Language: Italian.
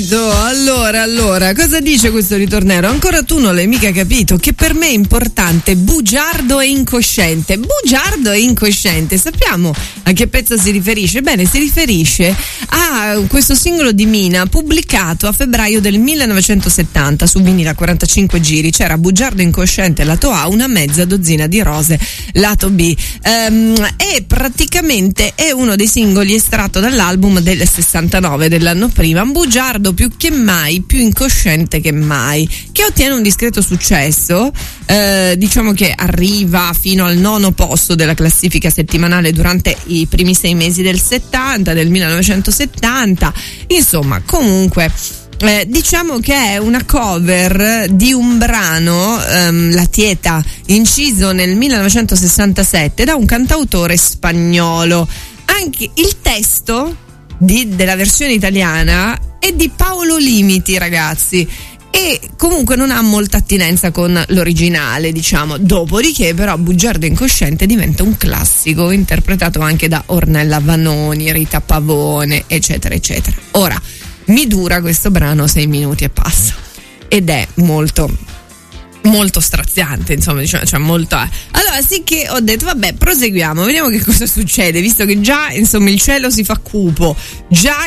Allora, cosa dice questo ritornello? Ancora tu non l'hai mica capito, che per me è importante, bugiardo e incosciente. Bugiardo e incosciente, sappiamo a che pezzo si riferisce? Bene, si riferisce a questo singolo di Mina pubblicato a febbraio del 1970 su vinile a 45 giri. C'era Bugiardo incosciente lato A, una mezza dozzina di rose lato B. E praticamente è uno dei singoli estratto dall'album del 69, dell'anno prima. Bugiardo più che mai, più incosciente che mai, che ottiene un discreto successo, diciamo che arriva fino al 9° posto della classifica settimanale durante i primi 6 mesi del 1970, insomma, comunque diciamo che è una cover di un brano, La Tieta, inciso nel 1967 da un cantautore spagnolo. Anche il testo della versione italiana è di Paolo Limiti, ragazzi, e comunque non ha molta attinenza con l'originale, diciamo. Dopodiché però Bugiardo incosciente diventa un classico, interpretato anche da Ornella Vanoni, Rita Pavone, eccetera eccetera. Ora, mi dura questo brano 6 minuti e passa, ed è molto straziante, insomma, cioè molto. Allora sì che ho detto vabbè, proseguiamo, vediamo che cosa succede, visto che già insomma il cielo si fa cupo, già